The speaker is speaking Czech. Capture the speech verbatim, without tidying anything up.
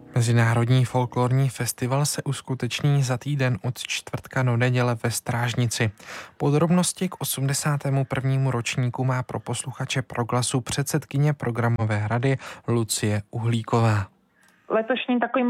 Mezinárodní folklorní festival se uskuteční za týden od čtvrtka do neděle ve Strážnici. Podrobnosti k osmdesátému prvnímu ročníku má pro posluchače Proglasu předsedkyně programové rady Lucie Uhlíková. Letošním takovým